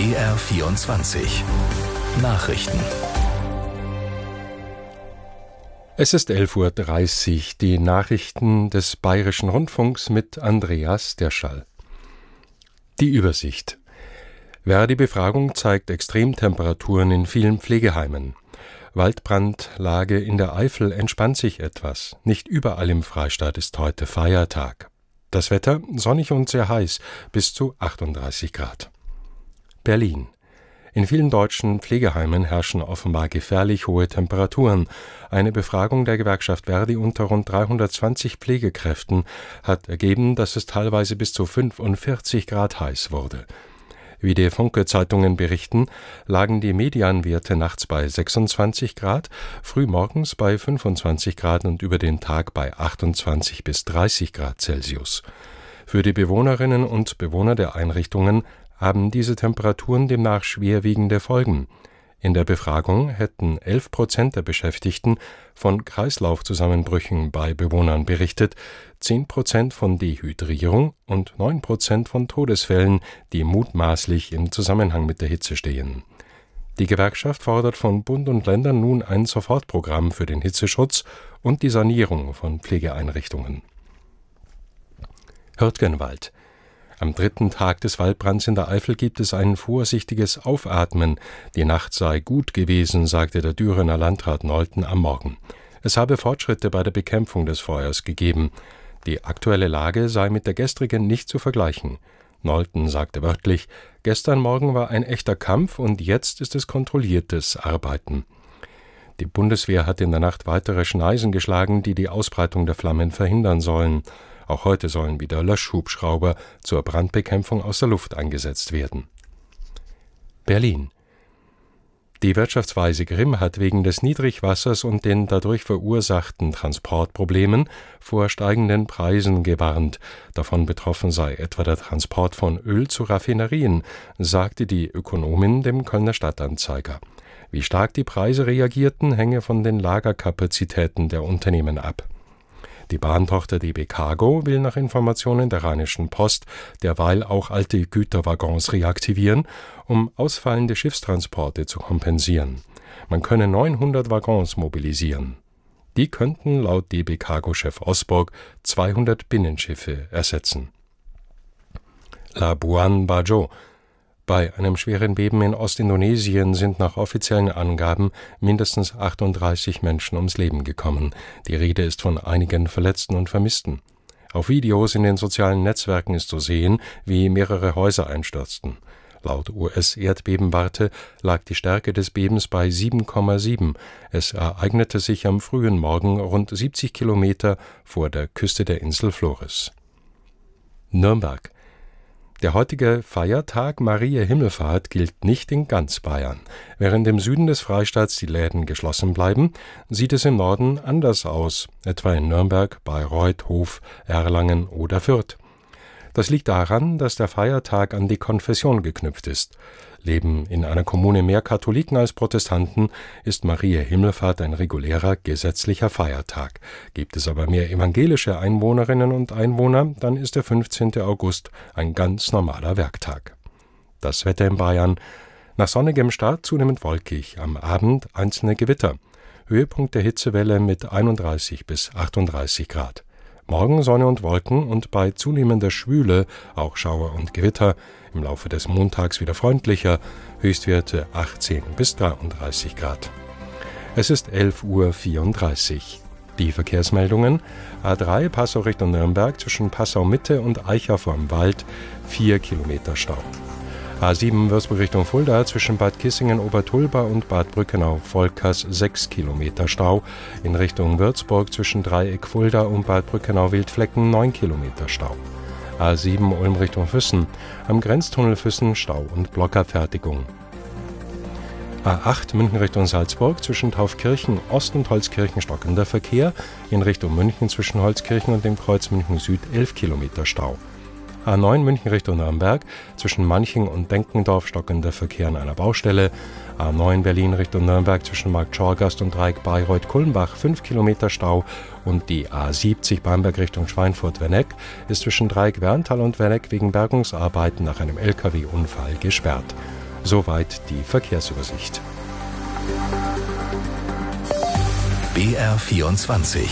BR24 Nachrichten. Es ist 11:30 Uhr, die Nachrichten des Bayerischen Rundfunks mit Andreas Derschall. Die Übersicht. Verdi-Befragung zeigt Extremtemperaturen in vielen Pflegeheimen. Waldbrandlage in der Eifel entspannt sich etwas. Nicht überall im Freistaat ist heute Feiertag. Das Wetter sonnig und sehr heiß, bis zu 38 Grad. Berlin. In vielen deutschen Pflegeheimen herrschen offenbar gefährlich hohe Temperaturen. Eine Befragung der Gewerkschaft Verdi unter rund 320 Pflegekräften hat ergeben, dass es teilweise bis zu 45 Grad heiß wurde. Wie die Funke-Zeitungen berichten, lagen die Medianwerte nachts bei 26 Grad, frühmorgens bei 25 Grad und über den Tag bei 28 bis 30 Grad Celsius. Für die Bewohnerinnen und Bewohner der Einrichtungen haben diese Temperaturen demnach schwerwiegende Folgen. In der Befragung hätten 11% der Beschäftigten von Kreislaufzusammenbrüchen bei Bewohnern berichtet, 10% von Dehydrierung und 9% von Todesfällen, die mutmaßlich im Zusammenhang mit der Hitze stehen. Die Gewerkschaft fordert von Bund und Ländern nun ein Sofortprogramm für den Hitzeschutz und die Sanierung von Pflegeeinrichtungen. Hürtgenwald. Am 3. Tag des Waldbrands in der Eifel gibt es ein vorsichtiges Aufatmen. Die Nacht sei gut gewesen, sagte der Dürener Landrat Nolten am Morgen. Es habe Fortschritte bei der Bekämpfung des Feuers gegeben. Die aktuelle Lage sei mit der gestrigen nicht zu vergleichen. Nolten sagte wörtlich, gestern Morgen war ein echter Kampf und jetzt ist es kontrolliertes Arbeiten. Die Bundeswehr hat in der Nacht weitere Schneisen geschlagen, die die Ausbreitung der Flammen verhindern sollen. Auch heute sollen wieder Löschhubschrauber zur Brandbekämpfung aus der Luft eingesetzt werden. Berlin. Die Wirtschaftsweise Grimm hat wegen des Niedrigwassers und den dadurch verursachten Transportproblemen vor steigenden Preisen gewarnt. Davon betroffen sei etwa der Transport von Öl zu Raffinerien, sagte die Ökonomin dem Kölner Stadtanzeiger. Wie stark die Preise reagierten, hänge von den Lagerkapazitäten der Unternehmen ab. Die Bahntochter DB Cargo will nach Informationen der Rheinischen Post derweil auch alte Güterwaggons reaktivieren, um ausfallende Schiffstransporte zu kompensieren. Man könne 900 Waggons mobilisieren. Die könnten laut DB Cargo-Chef Osborg 200 Binnenschiffe ersetzen. Labuan Bajo. Bei einem schweren Beben in Ostindonesien sind nach offiziellen Angaben mindestens 38 Menschen ums Leben gekommen. Die Rede ist von einigen Verletzten und Vermissten. Auf Videos in den sozialen Netzwerken ist zu sehen, wie mehrere Häuser einstürzten. Laut US-Erdbebenwarte lag die Stärke des Bebens bei 7,7. Es ereignete sich am frühen Morgen rund 70 Kilometer vor der Küste der Insel Flores. Nürnberg. Der heutige Feiertag Mariä Himmelfahrt gilt nicht in ganz Bayern. Während im Süden des Freistaats die Läden geschlossen bleiben, sieht es im Norden anders aus, etwa in Nürnberg, Bayreuth, Hof, Erlangen oder Fürth. Das liegt daran, dass der Feiertag an die Konfession geknüpft ist. Leben in einer Kommune mehr Katholiken als Protestanten, ist Mariä Himmelfahrt ein regulärer gesetzlicher Feiertag. Gibt es aber mehr evangelische Einwohnerinnen und Einwohner, dann ist der 15. August ein ganz normaler Werktag. Das Wetter in Bayern: nach sonnigem Start zunehmend wolkig, am Abend einzelne Gewitter. Höhepunkt der Hitzewelle mit 31 bis 38 Grad. Morgen Sonne und Wolken und bei zunehmender Schwüle auch Schauer und Gewitter. Im Laufe des Montags wieder freundlicher, Höchstwerte 18 bis 33 Grad. Es ist 11:34 Uhr. Die Verkehrsmeldungen: A3 Passau Richtung Nürnberg zwischen Passau Mitte und Eicha vorm Wald 4 Kilometer Stau. A7 Würzburg Richtung Fulda zwischen Bad Kissingen-Obertulba und Bad Brückenau-Volkers 6 Kilometer Stau. In Richtung Würzburg zwischen Dreieck Fulda und Bad Brückenau-Wildflecken 9 Kilometer Stau. A7 Ulm Richtung Füssen. Am Grenztunnel Füssen Stau und Blockabfertigung. A8 München Richtung Salzburg zwischen Taufkirchen Ost und Holzkirchen stockender Verkehr. In Richtung München zwischen Holzkirchen und dem Kreuz München Süd 11 Kilometer Stau. A9 München Richtung Nürnberg, zwischen Manching und Denkendorf stockender Verkehr an einer Baustelle. A9 Berlin Richtung Nürnberg zwischen Marktschorgast und Dreieck Bayreuth-Kulmbach 5 Kilometer Stau. Und die A70 Bamberg Richtung Schweinfurt-Werneck ist zwischen Dreieck Werntal und Werneck wegen Bergungsarbeiten nach einem LKW-Unfall gesperrt. Soweit die Verkehrsübersicht. BR24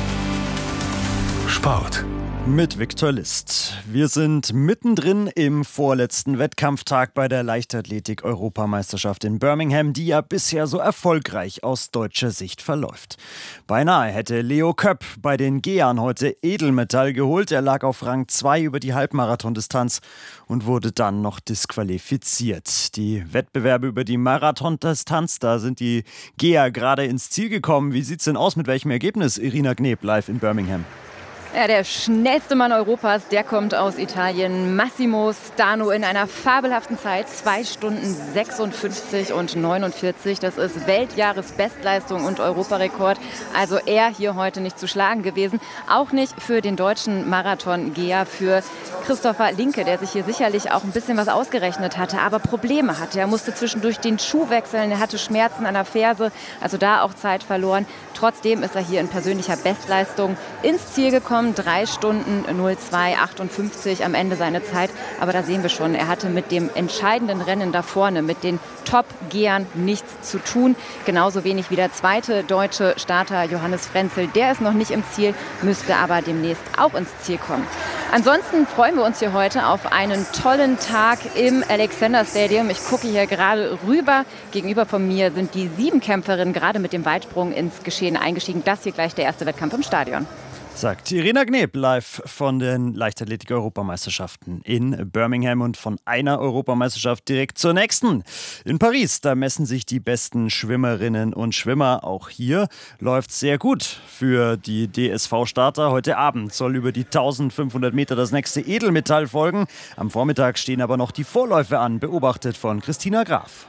Sport. Mit Viktor List. Wir sind mittendrin im vorletzten Wettkampftag bei der Leichtathletik-Europameisterschaft in Birmingham, die ja bisher so erfolgreich aus deutscher Sicht verläuft. Beinahe hätte Leo Köpp bei den Gehern heute Edelmetall geholt. Er lag auf Rang 2 über die Halbmarathondistanz und wurde dann noch disqualifiziert. Die Wettbewerbe über die Marathondistanz, da sind die Geher gerade ins Ziel gekommen. Wie sieht's denn aus? Mit welchem Ergebnis? Irina Gneb live in Birmingham. Ja, der schnellste Mann Europas, der kommt aus Italien. Massimo Stano in einer fabelhaften Zeit. 2 Stunden 56 und 49. Das ist Weltjahresbestleistung und Europarekord. Also er hier heute nicht zu schlagen gewesen. Auch nicht für den deutschen Marathongeher, für Christopher Linke, der sich hier sicherlich auch ein bisschen was ausgerechnet hatte, aber Probleme hatte. Er musste zwischendurch den Schuh wechseln. Er hatte Schmerzen an der Ferse, also da auch Zeit verloren. Trotzdem ist er hier in persönlicher Bestleistung ins Ziel gekommen. 3 Stunden 02,58 am Ende seine Zeit. Aber da sehen wir schon, er hatte mit dem entscheidenden Rennen da vorne, mit den Top-Gehern nichts zu tun. Genauso wenig wie der zweite deutsche Starter Johannes Frenzel. Der ist noch nicht im Ziel, müsste aber demnächst auch ins Ziel kommen. Ansonsten freuen wir uns hier heute auf einen tollen Tag im Alexander Stadium. Ich gucke hier gerade rüber. Gegenüber von mir sind die 7 Kämpferinnen gerade mit dem Weitsprung ins Geschehen eingestiegen. Das hier gleich der erste Wettkampf im Stadion. Sagt Irina Gneb live von den Leichtathletik-Europameisterschaften in Birmingham und von einer Europameisterschaft direkt zur nächsten. In Paris, da messen sich die besten Schwimmerinnen und Schwimmer. Auch hier läuft es sehr gut für die DSV-Starter. Heute Abend soll über die 1500 Meter das nächste Edelmetall folgen. Am Vormittag stehen aber noch die Vorläufe an, beobachtet von Christina Graf.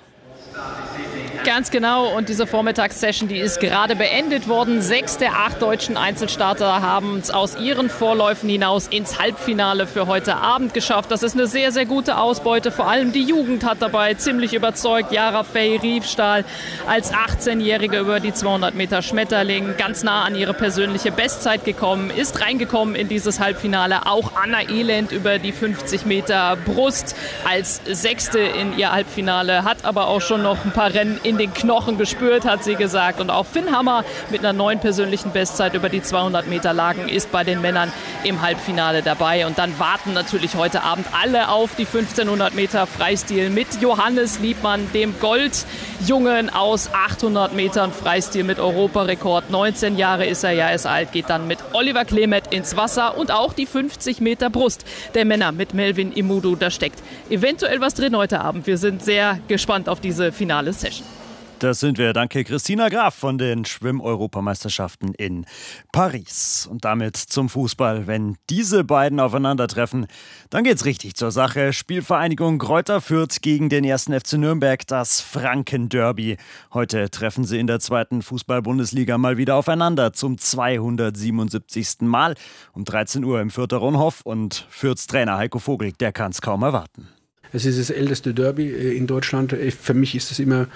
Ganz genau, und diese Vormittagssession, die ist gerade beendet worden. 6 der 8 deutschen Einzelstarter haben es aus ihren Vorläufen hinaus ins Halbfinale für heute Abend geschafft. Das ist eine sehr, sehr gute Ausbeute. Vor allem die Jugend hat dabei ziemlich überzeugt. Yara Faye Riefstahl als 18-Jährige über die 200 Meter Schmetterling ganz nah an ihre persönliche Bestzeit gekommen, ist reingekommen in dieses Halbfinale. Auch Anna Elend über die 50 Meter Brust als 6. in ihr Halbfinale, hat aber auch schon noch ein paar Rennen in den Knochen gespürt, hat sie gesagt. Und auch Finn Hammer mit einer neuen persönlichen Bestzeit über die 200 Meter Lagen ist bei den Männern im Halbfinale dabei. Und dann warten natürlich heute Abend alle auf die 1500 Meter Freistil mit Johannes Liebmann, dem Goldjungen aus 800 Metern Freistil mit Europarekord. 19 Jahre ist er, ja, ist alt, geht dann mit Oliver Klemet ins Wasser. Und auch die 50 Meter Brust der Männer mit Melvin Imudu, da steckt eventuell was drin heute Abend. Wir sind sehr gespannt auf diese finale Session. Das sind wir. Danke, Christina Graf von den Schwimm-Europameisterschaften in Paris. Und damit zum Fußball. Wenn diese beiden aufeinandertreffen, dann geht's richtig zur Sache. Spielvereinigung Greuther Fürth gegen den 1. FC Nürnberg, das Franken-Derby. Heute treffen sie in der 2. Fußball-Bundesliga mal wieder aufeinander zum 277. Mal. Um 13 Uhr im Fürther Ronhof. Und Fürths Trainer Heiko Vogel, der kann's kaum erwarten. Es ist das älteste Derby in Deutschland. Für mich ist es immer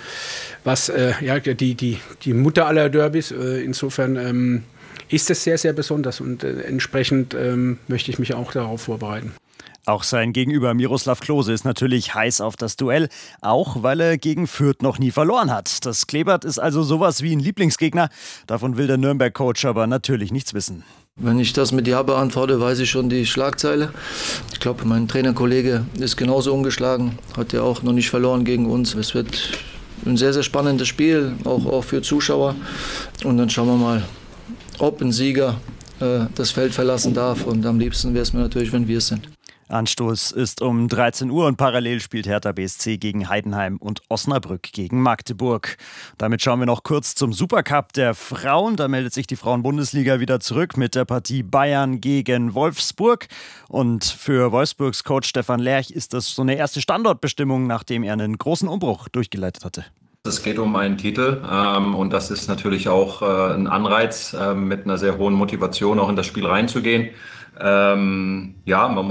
die Mutter aller Derbys. Insofern ist es sehr, sehr besonders und entsprechend möchte ich mich auch darauf vorbereiten. Auch sein Gegenüber Miroslav Klose ist natürlich heiß auf das Duell, auch weil er gegen Fürth noch nie verloren hat. Das Kleeblatt ist also sowas wie ein Lieblingsgegner. Davon will der Nürnberg-Coach aber natürlich nichts wissen. Wenn ich das mit Ja beantworte, weiß ich schon die Schlagzeile. Ich glaube, mein Trainerkollege ist genauso ungeschlagen, hat ja auch noch nicht verloren gegen uns. Es wird ein sehr, sehr spannendes Spiel, auch für Zuschauer. Und dann schauen wir mal, ob ein Sieger das Feld verlassen darf. Und am liebsten wäre es mir natürlich, wenn wir es sind. Anstoß ist um 13 Uhr und parallel spielt Hertha BSC gegen Heidenheim und Osnabrück gegen Magdeburg. Damit schauen wir noch kurz zum Supercup der Frauen. Da meldet sich die Frauen-Bundesliga wieder zurück mit der Partie Bayern gegen Wolfsburg. Und für Wolfsburgs Coach Stefan Lerch ist das so eine erste Standortbestimmung, nachdem er einen großen Umbruch durchgeleitet hatte. Es geht um einen Titel und das ist natürlich auch ein Anreiz, mit einer sehr hohen Motivation auch in das Spiel reinzugehen. Man